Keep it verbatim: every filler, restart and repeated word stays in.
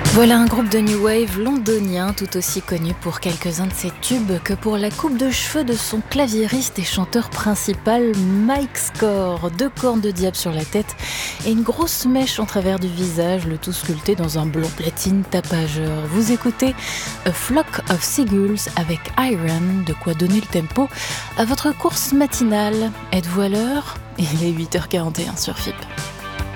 Voilà un groupe de New Wave londonien tout aussi connu pour quelques-uns de ses tubes que pour la coupe de cheveux de son claviériste et chanteur principal Mike Score. Deux cornes de diable sur la tête et une grosse mèche en travers du visage, le tout sculpté dans un blond platine tapageur. Vous écoutez A Flock of Seagulls avec Iron, de quoi donner le tempo à votre course matinale. Êtes-vous à l'heure ? Il est huit heures quarante et un sur F I P.